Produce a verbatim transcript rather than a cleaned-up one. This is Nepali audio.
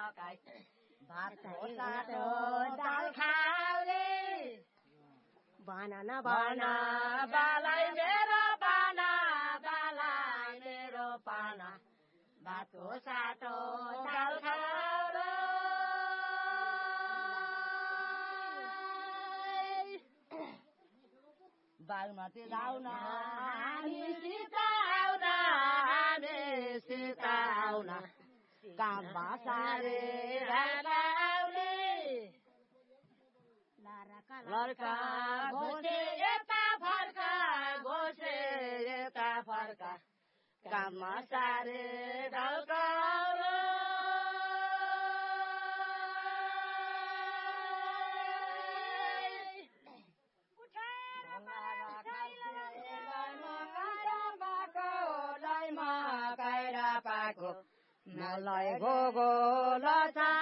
मकै भातको साटो दाल खाउने भन न भन बालाई मेरो पाना बालाई मेरो पाना भातको साटो दाल खाउने बागमती लाउन हामी सीता आउन हामी सीता आउन काम बासारे लाउने लड्का घोसे यता फर्का घोसे यता फर्का काम सारे ढल्काउनु पाको मलाई गोगो लछा